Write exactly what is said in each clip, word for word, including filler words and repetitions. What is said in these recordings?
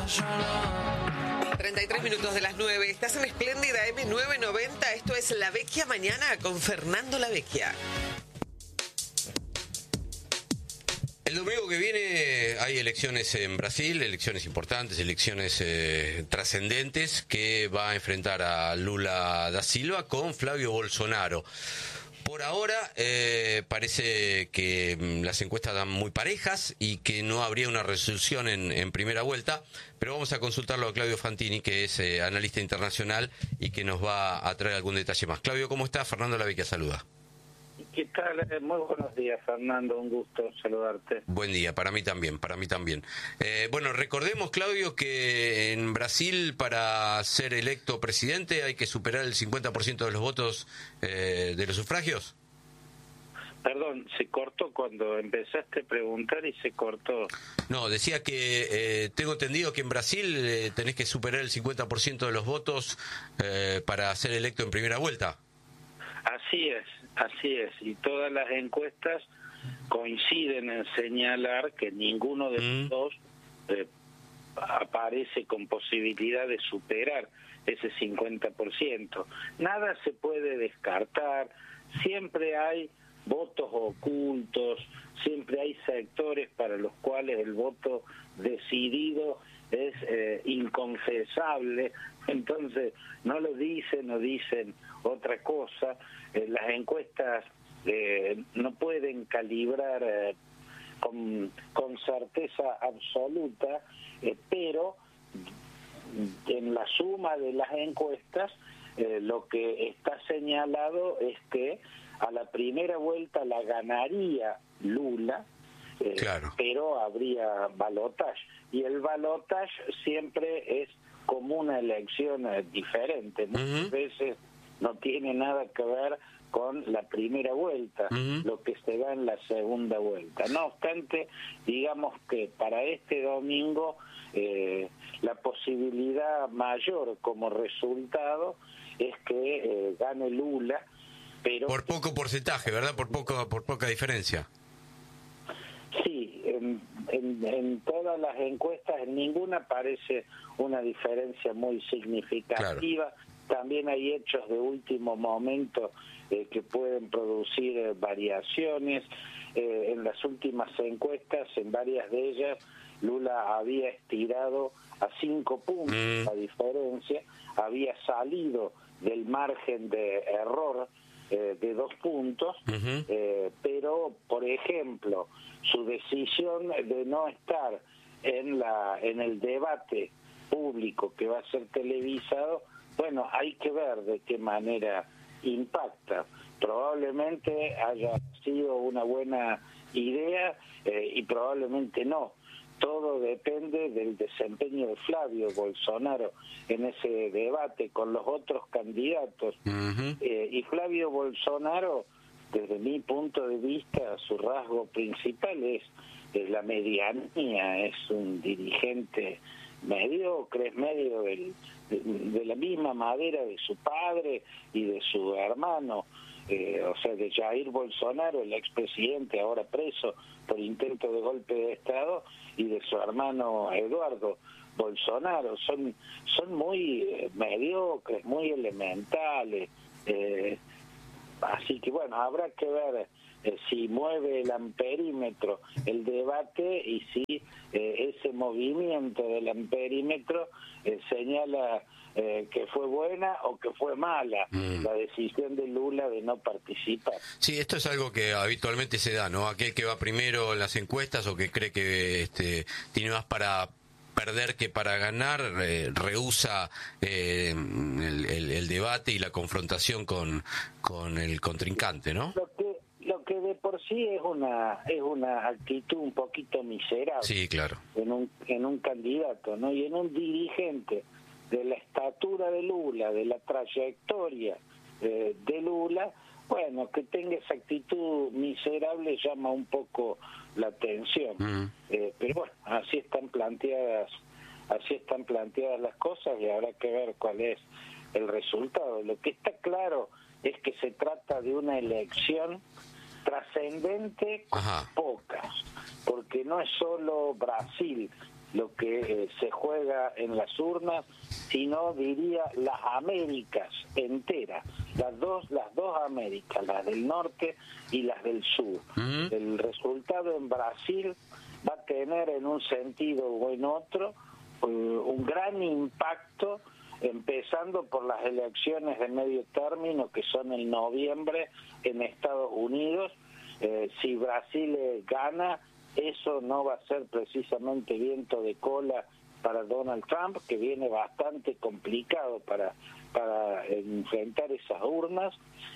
treinta y tres minutos de las nueve. Estás en Espléndida eme novecientos noventa. Esto es La Vecchia Mañana con Fernando La Vecchia. El domingo que viene hay elecciones en Brasil, elecciones importantes, elecciones eh, trascendentes, que va a enfrentar a Lula da Silva con Flavio Bolsonaro. Por ahora eh, parece que mm, las encuestas dan muy parejas y que no habría una resolución en, en primera vuelta, pero vamos a consultarlo a Claudio Fantini, que es eh, analista internacional y que nos va a traer algún detalle más. Claudio, ¿cómo estás? Fernando La Vecchia saluda. ¿Qué tal? Muy buenos días, Fernando. Un gusto saludarte. Buen día, para mí también, para mí también. Eh, bueno, recordemos, Claudio, que en Brasil para ser electo presidente hay que superar el cincuenta por ciento de los votos eh, de los sufragios. Perdón, se cortó cuando empezaste a preguntar y se cortó. No, decía que eh, tengo entendido que en Brasil eh, tenés que superar el cincuenta por ciento de los votos eh, para ser electo en primera vuelta. Así es, así es. Y todas las encuestas coinciden en señalar que ninguno de los mm. dos eh, aparece con posibilidad de superar ese cincuenta por ciento. Nada se puede descartar, siempre hay votos ocultos, siempre hay sectores para los cuales el voto decidido es eh, inconfesable, entonces no lo dicen, no dicen otra cosa. Eh, las encuestas eh, no pueden calibrar eh, con, con certeza absoluta, eh, pero en la suma de las encuestas eh, lo que está señalado es que a la primera vuelta la ganaría Lula, eh, claro. pero habría balotaje. Y el balotaje siempre es como una elección eh, diferente. Muchas uh-huh. veces no tiene nada que ver con la primera vuelta, uh-huh. lo que se da en la segunda vuelta. No obstante, digamos que para este domingo eh, la posibilidad mayor como resultado es que eh, gane Lula, pero por poco porcentaje, ¿verdad? Por poco, por poca diferencia. Sí, en, en, en todas las encuestas, en ninguna aparece una diferencia muy significativa. Claro. También hay hechos de último momento eh, que pueden producir eh, variaciones. Eh, en las últimas encuestas, en varias de ellas, Lula había estirado a cinco puntos mm. la diferencia, había salido del margen de error eh, de dos puntos, uh-huh. eh, pero, por ejemplo, su decisión de no estar en la en el debate público que va a ser televisado, bueno, hay que ver de qué manera impacta. Probablemente haya sido una buena idea eh, y probablemente no. Todo depende del desempeño de Flavio Bolsonaro en ese debate con los otros candidatos. Uh-huh. Eh, y Flavio Bolsonaro, desde mi punto de vista, su rasgo principal es, es la medianía, es un dirigente mediocre, es medio del, de, de la misma madera de su padre y de su hermano, eh, o sea, de Jair Bolsonaro, el expresidente ahora preso por intento de golpe de Estado, y de su hermano Eduardo Bolsonaro. Son, son muy eh, mediocres, muy elementales, eh, así que bueno, habrá que ver eh, si mueve el amperímetro el debate y si eh, ese movimiento del amperímetro eh, señala eh, que fue buena o que fue mala mm. la decisión de Lula de no participar. Sí, esto es algo que habitualmente se da, ¿no? Aquel que va primero en las encuestas o que cree que este, tiene más para perder que para ganar, eh, rehúsa eh, el, el, el debate y la confrontación con, con el contrincante, ¿no? Lo que, lo que de por sí es una es una actitud un poquito miserable. Sí, claro. En un, en un candidato, ¿no? Y en un dirigente de la estatura de Lula, de la trayectoria eh, de Lula, bueno, que tenga esa actitud miserable llama un poco la atención. Uh-huh. Eh, pero bueno, así están planteadas, así están planteadas las cosas y habrá que ver cuál es el resultado. Lo que está claro es que se trata de una elección trascendente con pocas, porque no es solo Brasil, lo que eh, se juega en las urnas, sino diría las Américas enteras, las dos, las dos Américas, las del norte y las del sur. Uh-huh. El resultado en Brasil va a tener en un sentido o en otro uh, un gran impacto, empezando por las elecciones de medio término que son en noviembre en Estados Unidos. Eh, si Brasil eh, gana, eso no va a ser precisamente viento de cola para Donald Trump, que viene bastante complicado para para enfrentar esas urnas,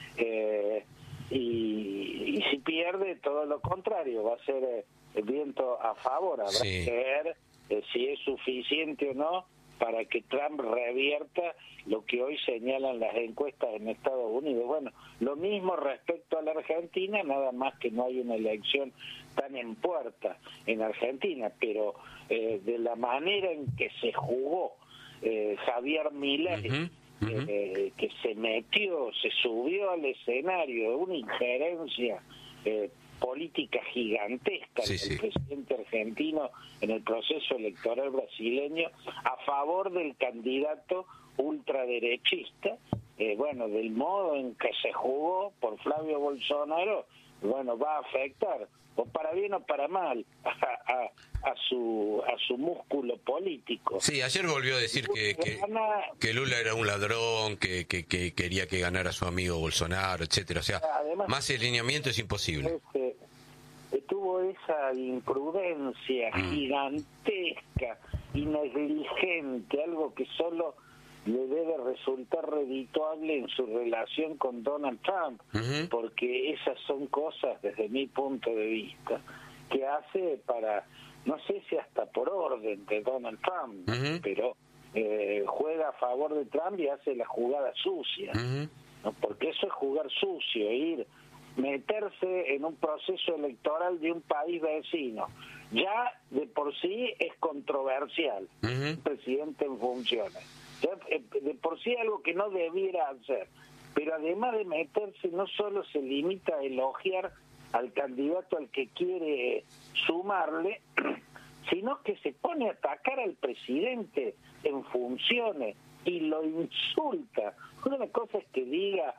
eh, y, y si pierde, todo lo contrario, va a ser eh, el viento a favor. Habrá sí. que ver eh, si es suficiente o no para que Trump revierta lo que hoy señalan las encuestas en Estados Unidos. Bueno, lo mismo respecto a la Argentina, nada más que no hay una elección tan en puerta en Argentina, pero eh, de la manera en que se jugó eh, Javier Milei, uh-huh. Uh-huh. Eh, que se metió, se subió al escenario de una injerencia eh, política gigantesca sí, del sí. presidente argentino en el proceso electoral brasileño a favor del candidato ultraderechista, eh, bueno, del modo en que se jugó por Flavio Bolsonaro, bueno, va a afectar, o para bien o para mal, a, a, a su a su músculo político. Sí, ayer volvió a decir que, que, que Lula era un ladrón, que, que, que quería que ganara su amigo Bolsonaro, etcétera. O sea, además, más alineamiento es imposible. Este, tuvo esa imprudencia mm. gigantesca y negligente, algo que solo le debe resultar redituable en su relación con Donald Trump, uh-huh. porque esas son cosas, desde mi punto de vista, que hace para, no sé si hasta por orden de Donald Trump, uh-huh. pero eh, juega a favor de Trump y hace la jugada sucia, uh-huh. ¿no? Porque eso es jugar sucio, ir, meterse en un proceso electoral de un país vecino. Ya de por sí es controversial, uh-huh. un presidente en funciones. De por sí algo que no debiera hacer, pero además de meterse, no solo se limita a elogiar al candidato al que quiere sumarle, sino que se pone a atacar al presidente en funciones y lo insulta. Una cosa es que diga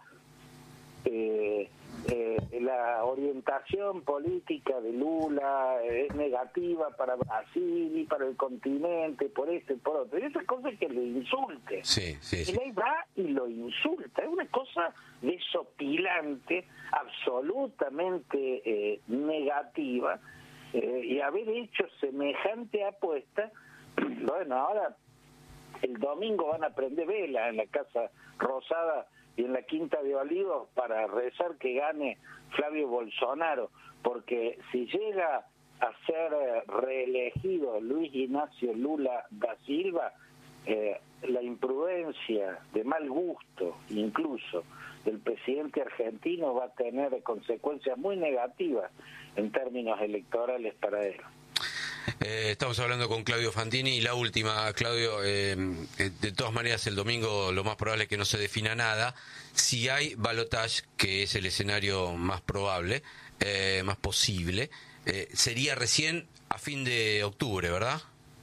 eh, eh, la orientación política de Lula es negativa para Brasil y para el continente, por esto y por otro. Y esa cosa es que le insulte. Sí, sí, sí. Y ahí va y lo insulta. Es una cosa desopilante, absolutamente eh, negativa, eh, y haber hecho semejante apuesta, bueno, ahora el domingo van a prender vela en la Casa Rosada y en la Quinta de Olivos para rezar que gane Flavio Bolsonaro, porque si llega a ser reelegido Luis Ignacio Lula da Silva, eh, la imprudencia, de mal gusto incluso, del presidente argentino va a tener consecuencias muy negativas en términos electorales para él. Eh, estamos hablando con Claudio Fantini y la última, Claudio, eh, de todas maneras el domingo lo más probable es que no se defina nada. Si hay balotage, que es el escenario más probable, eh, más posible, eh, sería recién a fin de octubre, ¿verdad?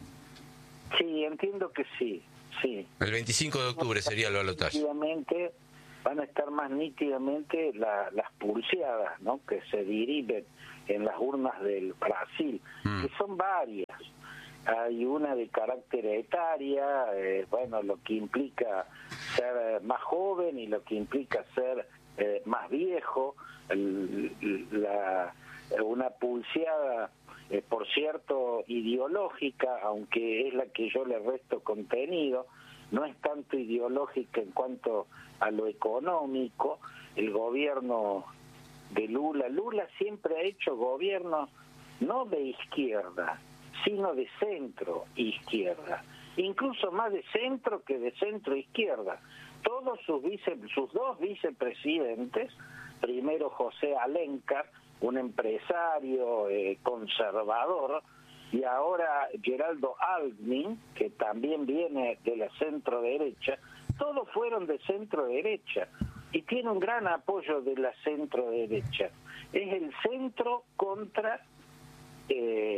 Sí, entiendo que sí, sí. El veinticinco de octubre sería el balotage. Van a estar más nítidamente la, las pulseadas, ¿no?, que se dirigen en las urnas del Brasil, mm. que son varias. Hay una de carácter etaria, eh, bueno, lo que implica ser más joven y lo que implica ser eh, más viejo. El, la, una pulseada, eh, por cierto, ideológica, aunque es la que yo le resto contenido, no es tanto ideológica en cuanto a lo económico. El gobierno de Lula, Lula siempre ha hecho gobierno no de izquierda, sino de centro izquierda, incluso más de centro que de centro izquierda. Todos sus vice, sus dos vicepresidentes, primero José Alencar, un empresario eh, conservador, y ahora Geraldo Alckmin, que también viene de la centro derecha, todos fueron de centro derecha y tiene un gran apoyo de la centro derecha. Es el centro contra eh,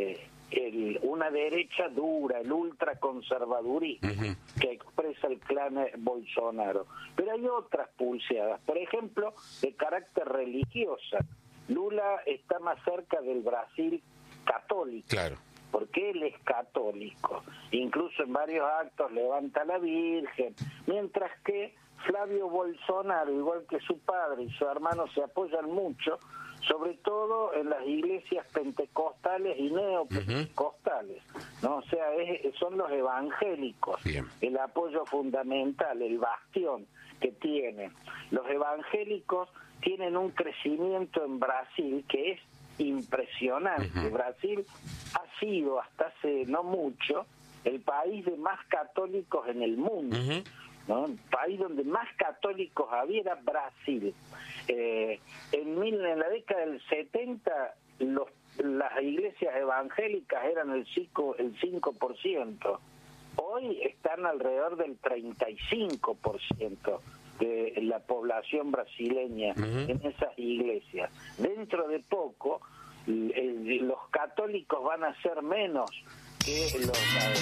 el, una derecha dura, el ultraconservadurismo uh-huh. que expresa el clan Bolsonaro. Pero hay otras pulseadas, por ejemplo, de carácter religiosa. Lula está más cerca del Brasil católico. Claro. Porque él es católico, incluso en varios actos levanta a la Virgen, mientras que Flavio Bolsonaro, igual que su padre y su hermano, se apoyan mucho, sobre todo en las iglesias pentecostales y neopentecostales, ¿no? O sea, es, son los evangélicos. Bien. El apoyo fundamental, el bastión que tienen. Los evangélicos tienen un crecimiento en Brasil que es impresionante. Uh-huh. Brasil ha sido hasta hace no mucho el país de más católicos en el mundo. Uh-huh. ¿No? El país donde más católicos había era Brasil. Eh, en, mil, en la década del setenta los, las iglesias evangélicas eran el cinco, el cinco por ciento. Hoy están alrededor del treinta y cinco por ciento de la población brasileña uh-huh. en esas iglesias. Dentro de poco el, el, los católicos van a ser menos que los...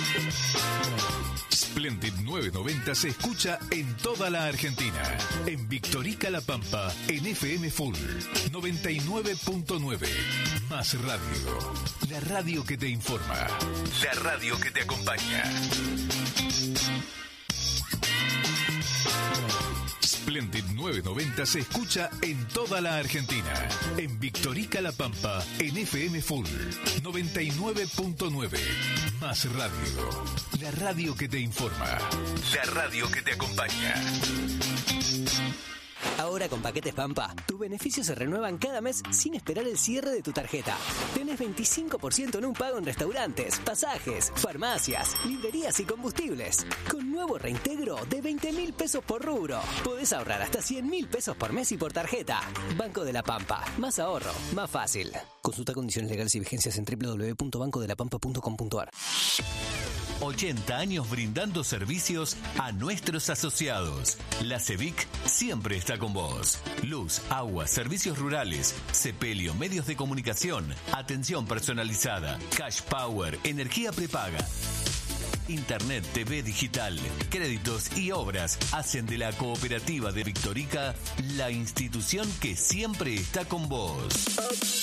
Splendid novecientos noventa se escucha en toda la Argentina. En Victorica La Pampa, en F M Full noventa y nueve punto nueve. Más radio. La radio que te informa. La radio que te acompaña. Splendid novecientos noventa se escucha en toda la Argentina. En Victorica La Pampa, en F M Full noventa y nueve punto nueve. Más radio. La radio que te informa. La radio que te acompaña. Ahora con Paquetes Pampa, tus beneficios se renuevan cada mes sin esperar el cierre de tu tarjeta. Tenés veinticinco por ciento en un pago en restaurantes, pasajes, farmacias, librerías y combustibles. Con nuevo reintegro de veinte mil pesos por rubro. Podés ahorrar hasta cien mil pesos por mes y por tarjeta. Banco de la Pampa. Más ahorro, más fácil. Consulta condiciones legales y vigencias en doble u doble u doble u punto banco de la pampa punto com punto a r. ochenta años brindando servicios a nuestros asociados. La CEVIC siempre está con vos. Luz, agua, servicios rurales, sepelio, medios de comunicación, atención personalizada, cash power, energía prepaga. Internet, T V digital, créditos y obras hacen de la Cooperativa de Victorica la institución que siempre está con vos.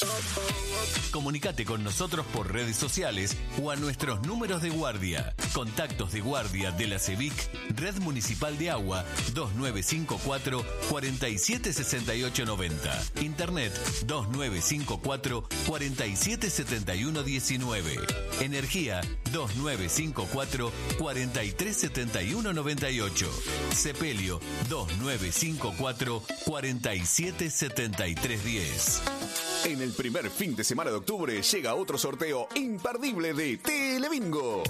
Comunicate con nosotros por redes sociales o a nuestros números de guardia. Contactos de guardia de la CEVIC, Red Municipal de Agua, dos nueve cinco cuatro, cuatro siete seis ocho nueve cero. Internet, dos nueve cinco cuatro, cuatro siete siete uno uno nueve. Energía, dos nueve cinco cuatro, cuatro tres siete uno nueve ocho. Sepelio, dos nueve cinco cuatro, cuatro siete siete tres uno cero. En el primer fin de semana de octubre llega otro sorteo imperdible de Telebingo.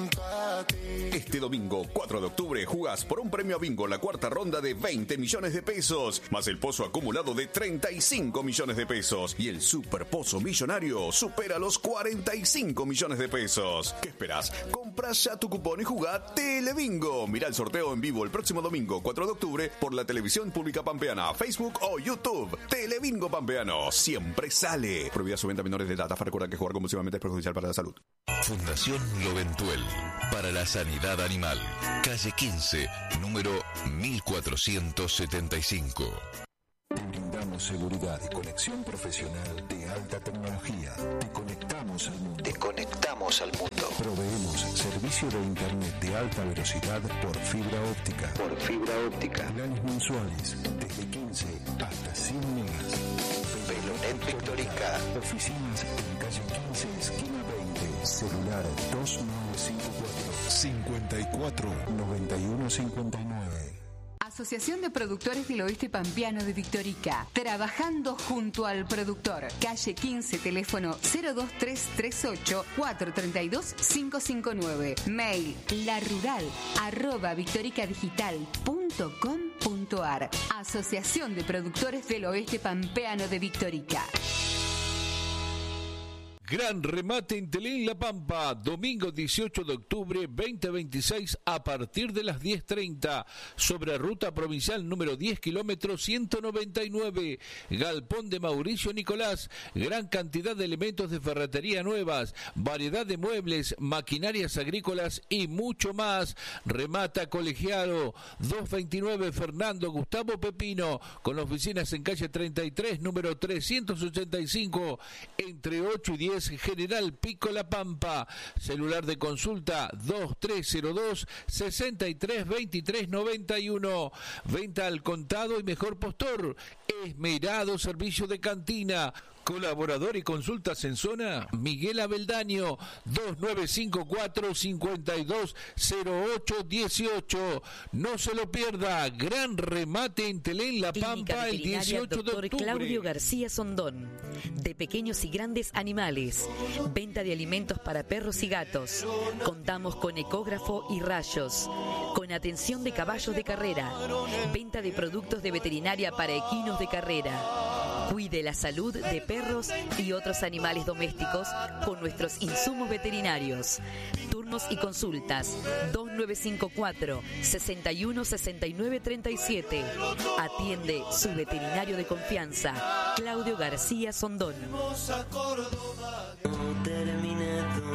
Este domingo, cuatro de octubre, jugás por un premio a bingo la cuarta ronda de veinte millones de pesos, más el pozo acumulado de treinta y cinco millones de pesos. Y el super pozo millonario supera los cuarenta y cinco millones de pesos. ¿Qué esperás? Comprá ya tu cupón y jugá Telebingo. Mirá el sorteo en vivo el próximo domingo, cuatro de octubre, por la televisión pública pampeana, Facebook o YouTube. Telebingo Pampeano, siempre sale. Prohibida su venta a menores de edad. Recuerda que jugar compulsivamente es perjudicial para la salud. Fundación Loventuel para la Sanidad Animal. Calle quince, número mil cuatrocientos setenta y cinco. Te brindamos seguridad y conexión profesional de alta tecnología. Te conectamos al mundo. Te conectamos al mundo. Proveemos servicio de internet de alta velocidad por fibra óptica. Por fibra óptica. Planes mensuales desde quince hasta cien megas. Velonet Victorica. Oficinas en calle quince, esquina veinte. Celular dos nueve cinco cuatro, cincuenta y cuatro, noventa y uno cincuenta y nueve. Asociación de Productores del Oeste Pampeano de Victorica. Trabajando junto al productor. Calle quince, teléfono cero dos tres tres ocho, cuatro tres dos, cinco cinco nueve. Mail larural arroba victoricadigital punto com punto a r. Asociación de Productores del Oeste Pampeano de Victorica. Gran remate en Telén La Pampa, domingo dieciocho de octubre veinte veintiséis a partir de las diez treinta, sobre ruta provincial número diez, kilómetros ciento noventa y nueve, Galpón de Mauricio Nicolás, gran cantidad de elementos de ferretería nuevas, variedad de muebles, maquinarias agrícolas y mucho más. Remata Colegiado, doscientos veintinueve Fernando Gustavo Pepino, con oficinas en calle treinta y tres, número trescientos ochenta y cinco, entre ocho y diez, General Pico La Pampa. Celular de consulta dos tres cero dos, seis tres dos tres nueve uno. Venta al contado y mejor postor. Esmerado servicio de cantina. Colaborador y consultas en zona, Miguel Abeldaño, dos nueve cinco cuatro, cinco dos cero ocho uno ocho. No se lo pierda, gran remate en Telén La Pampa el dieciocho de octubre. Claudio García Sondón, de pequeños y grandes animales, venta de alimentos para perros y gatos. Contamos con ecógrafo y rayos, con atención de caballos de carrera, venta de productos de veterinaria para equinos de carrera. Cuide la salud de perros y otros animales domésticos con nuestros insumos veterinarios. Turnos y consultas dos nueve cinco cuatro, sesenta y uno, sesenta y nueve, treinta y siete. Atiende su veterinario de confianza, Claudio García Sondón. Termine